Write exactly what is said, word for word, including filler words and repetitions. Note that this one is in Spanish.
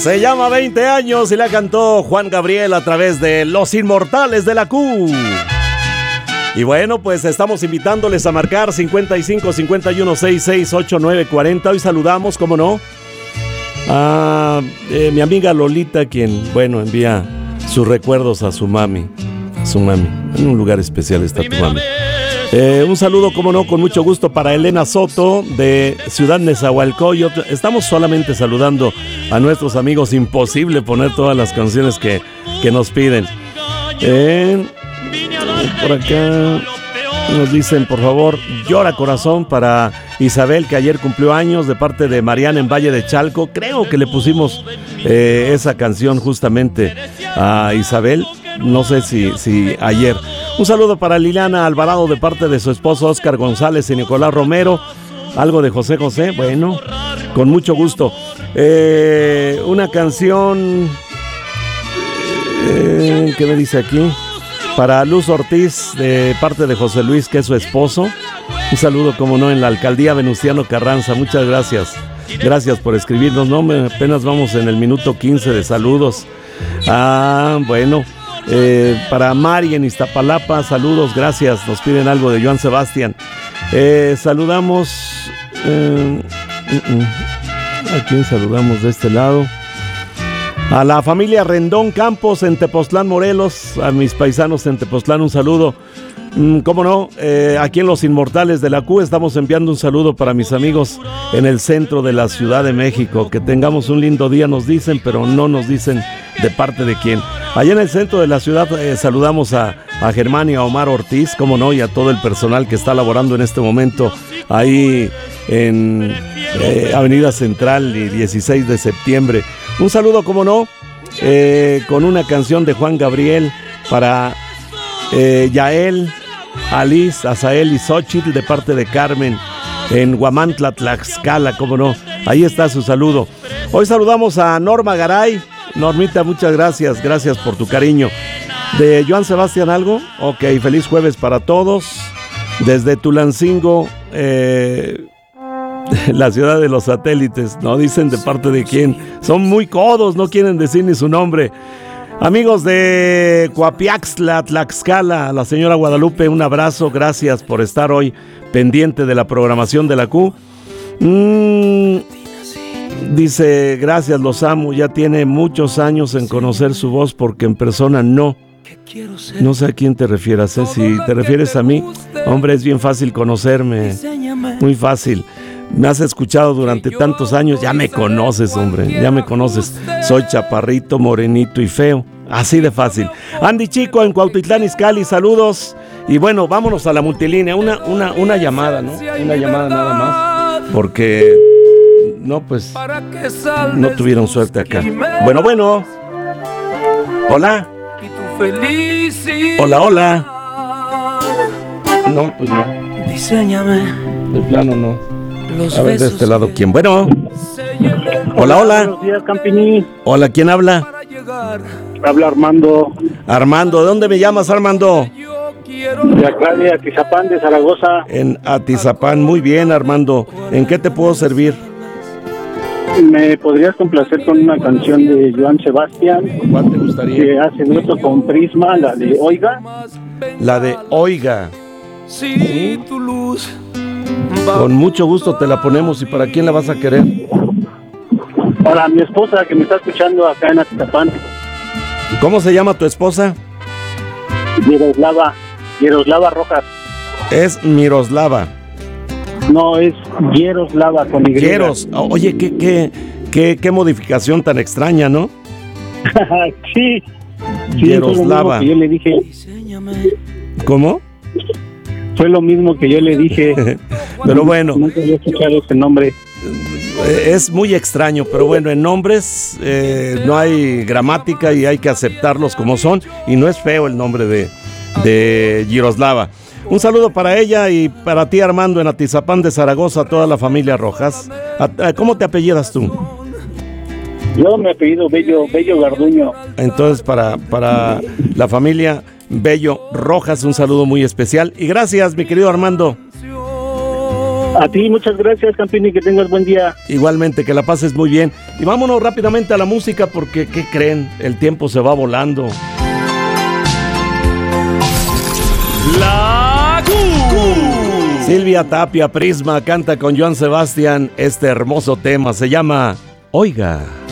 Se llama veinte años y la cantó Juan Gabriel a través de Los Inmortales de la Q. Y bueno, pues estamos invitándoles a marcar cincuenta y cinco, cincuenta y uno, sesenta y seis, ochenta y nueve, cuarenta. Hoy saludamos, ¿cómo no?, a eh, mi amiga Lolita, quien, bueno, envía sus recuerdos a su mami. A su mami. En un lugar especial está tu mami. Eh, un saludo, como no, con mucho gusto para Elena Soto de Ciudad Nezahualcóyotl. Estamos solamente saludando a nuestros amigos. Imposible poner todas las canciones que, que nos piden. Eh, por acá nos dicen, por favor, Llora Corazón para Isabel, que ayer cumplió años, de parte de Mariana en Valle de Chalco. Creo que le pusimos eh, esa canción justamente a Isabel. No sé si, si ayer. Un saludo para Liliana Alvarado de parte de su esposo Oscar González y Nicolás Romero. Algo de José José, bueno, con mucho gusto. Eh, una canción eh, ¿qué me dice aquí? Para Luz Ortiz de parte de José Luis, que es su esposo. Un saludo, como no, en la alcaldía Venustiano Carranza. Muchas gracias. Gracias por escribirnos. No, apenas vamos en el minuto quince de saludos. Ah, bueno. Eh, para Mari en Iztapalapa, saludos, gracias. Nos piden algo de Joan Sebastián. Eh, saludamos. Eh, uh, uh, ¿A quién saludamos de este lado? A la familia Rendón Campos en Tepoztlán, Morelos. A mis paisanos en Tepoztlán, un saludo. Mm, ¿Cómo no? Eh, aquí en Los Inmortales de la Q estamos enviando un saludo para mis amigos en el centro de la Ciudad de México. Que tengamos un lindo día, nos dicen, pero no nos dicen de parte de quién. Allá en el centro de la ciudad eh, saludamos a, a Germán y a Omar Ortiz, como no, y a todo el personal que está laborando en este momento ahí en eh, Avenida Central y dieciséis de septiembre. Un saludo, como no, eh, con una canción de Juan Gabriel para eh, Yael, Alice, Azael y Xochitl de parte de Carmen en Huamantla, Tlaxcala, como no. Ahí está su saludo. Hoy saludamos a Norma Garay. Normita, muchas gracias, gracias por tu cariño. ¿De Joan Sebastián algo? Ok, feliz jueves para todos. Desde Tulancingo, eh, la ciudad de los satélites, no dicen de parte de quién. Son muy codos, no quieren decir ni su nombre. Amigos de Coapiaxtla, Tlaxcala, la señora Guadalupe, un abrazo, gracias por estar hoy pendiente de la programación de la Q. Mm, dice, gracias, los amo, ya tiene muchos años en conocer su voz porque en persona no. No sé a quién te refieras, ¿eh? Si te refieres a mí, hombre, es bien fácil conocerme, muy fácil. Me has escuchado durante tantos años, ya me conoces, hombre, ya me conoces. Soy chaparrito, morenito y feo, así de fácil. Andy Chico en Cuautitlán Izcalli, saludos. Y bueno, vámonos a la multilínea, una, una, una llamada, ¿no? Una llamada nada más, porque no, pues no tuvieron suerte acá. Bueno, bueno. Hola. Hola, hola. No, pues no. Diseñame. De plano no. A ver, de este lado, ¿quién? Bueno. Hola, hola. Buenos días, Campini. Hola, ¿quién habla? Habla Armando. Armando, ¿de dónde me llamas, Armando? De acá de Atizapán, de Zaragoza. En Atizapán, muy bien, Armando. ¿En qué te puedo servir? ¿Me podrías complacer con una canción de Joan Sebastián? ¿Cuál te gustaría? Que hace dueto con Prisma, la de Oiga. La de Oiga. Sí, tu luz. Con mucho gusto te la ponemos. ¿Y para quién la vas a querer? Para mi esposa que me está escuchando acá en Atizapán. ¿Cómo se llama tu esposa? Yeroslava. Yeroslava Rojas. Es Miroslava. No, es Yeroslava con Y. Yeros. Oye, ¿qué, qué, qué, qué modificación tan extraña, ¿no? Sí. Sí, Yeroslava. fue lo mismo que yo le dije. ¿Cómo? Fue lo mismo que yo le dije. Pero bueno. Nunca había escuchado ese nombre. Es muy extraño, pero bueno, en nombres eh, no hay gramática y hay que aceptarlos como son. Y no es feo el nombre de, de Yeroslava. Un saludo para ella y para ti, Armando, en Atizapán de Zaragoza, toda la familia Rojas. ¿Cómo te apellidas tú? Yo me apellido Bello, Bello Garduño. Entonces, para, para la familia Bello Rojas, un saludo muy especial. Y gracias, mi querido Armando. A ti, muchas gracias, Campini, que tengas buen día. Igualmente, que la pases muy bien. Y vámonos rápidamente a la música porque, ¿qué creen? El tiempo se va volando. La Q. Silvia Tapia Prisma canta con Joan Sebastián este hermoso tema. Se llama Oiga.